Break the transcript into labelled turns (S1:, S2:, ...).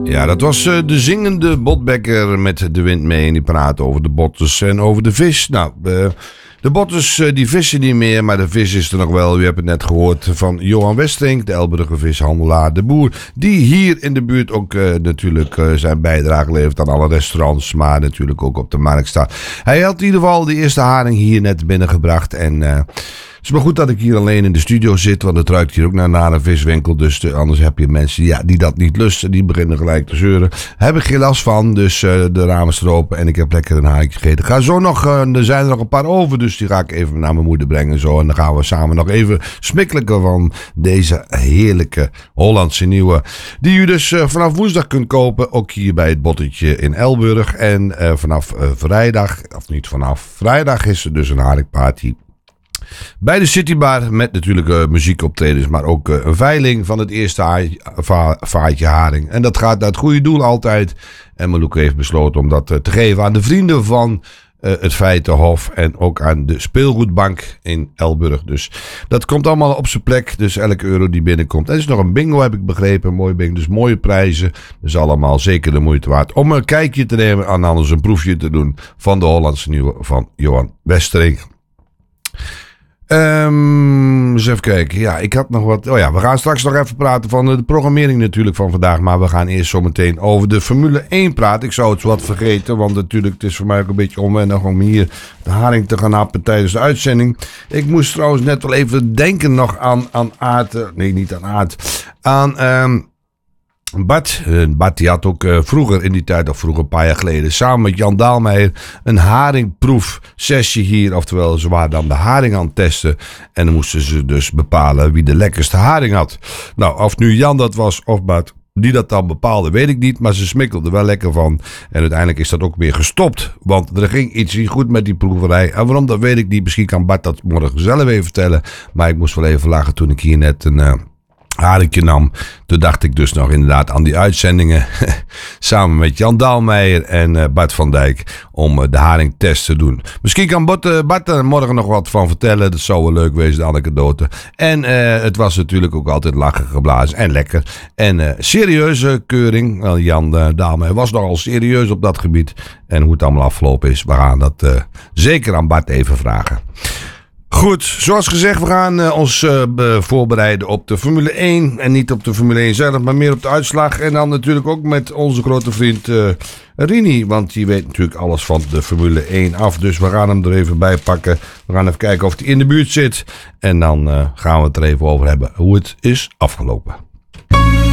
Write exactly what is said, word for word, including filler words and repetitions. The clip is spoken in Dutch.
S1: Ja, dat was uh, de zingende botbekker met de wind mee. En die praat over de botters en over de vis. Nou, uh, de botters uh, die vissen niet meer, maar de vis is er nog wel. U hebt het net gehoord van Johan Westerink, de Elburger vishandelaar, de boer. Die hier in de buurt ook uh, natuurlijk uh, zijn bijdrage levert aan alle restaurants. Maar natuurlijk ook op de markt staat. Hij had in ieder geval de eerste haring hier net binnengebracht. En... Uh, Het is maar goed dat ik hier alleen in de studio zit, want het ruikt hier ook naar, naar een viswinkel. Dus de, anders heb je mensen ja, die dat niet lusten, die beginnen gelijk te zeuren. Heb ik geen last van, dus uh, de ramen staan open en ik heb lekker een haringje gegeten. Ga zo nog, uh, er zijn er nog een paar over, dus die ga ik even naar mijn moeder brengen. Zo, en dan gaan we samen nog even smikkelijken van deze heerlijke Hollandse nieuwe. Die u dus uh, vanaf woensdag kunt kopen, ook hier bij het Bottetje in Elburg. En uh, vanaf uh, vrijdag, of niet vanaf vrijdag, is er dus een haringparty bij de Citybar met natuurlijk uh, muziekoptredens, maar ook uh, een veiling van het eerste haai, va, vaatje haring. En dat gaat naar het goede doel altijd. En Meloeke heeft besloten om dat uh, te geven aan de vrienden van uh, het Feitenhof en ook aan de speelgoedbank in Elburg. Dus dat komt allemaal op zijn plek. Dus elke euro die binnenkomt. Er is nog een bingo, heb ik begrepen. Een mooi bingo, dus mooie prijzen. Dus allemaal zeker de moeite waard om een kijkje te nemen en anders een proefje te doen van de Hollandse nieuwe van Johan Westerink. Um, eens even kijken. Ja, ik had nog wat. Oh ja, we gaan straks nog even praten van de programmering natuurlijk van vandaag. Maar we gaan eerst zo meteen over de Formule één praten. Ik zou het zo wat vergeten, want natuurlijk het is voor mij ook een beetje onwennig om hier de haring te gaan happen tijdens de uitzending. Ik moest trouwens net wel even denken nog aan, aan Aad. Nee, niet aan Aad. Aan... Um, Bart, Bart die had ook uh, vroeger in die tijd, of vroeger een paar jaar geleden, samen met Jan Daalmeijer een haringproefsessie hier. Oftewel, ze waren dan de haring aan het testen. En dan moesten ze dus bepalen wie de lekkerste haring had. Nou, of nu Jan dat was of Bart die dat dan bepaalde, weet ik niet. Maar ze smikkelden wel lekker van. En uiteindelijk is dat ook weer gestopt. Want er ging iets niet goed met die proeverij. En waarom, dat weet ik niet. Misschien kan Bart dat morgen zelf even vertellen. Maar ik moest wel even lachen toen ik hier net een... Uh, haringje nam. Toen dacht ik dus nog inderdaad aan die uitzendingen samen met Jan Daalmeijer en uh, Bart van Dijk om uh, de haringtest te doen. Misschien kan Bart, uh, Bart er morgen nog wat van vertellen. Dat zou wel leuk wezen, de anekdote. En uh, het was natuurlijk ook altijd lachen geblazen en lekker. En uh, serieuze keuring. Well, Jan uh, Daalmeijer was nogal serieus op dat gebied. En hoe het allemaal afgelopen is, we gaan dat uh, zeker aan Bart even vragen. Goed, zoals gezegd, we gaan uh, ons uh, voorbereiden op de Formule één. En niet op de Formule één zelf, maar meer op de uitslag. En dan natuurlijk ook met onze grote vriend uh, Rini. Want die weet natuurlijk alles van de Formule één af. Dus we gaan hem er even bij pakken. We gaan even kijken of hij in de buurt zit. En dan uh, gaan we het er even over hebben hoe het is afgelopen.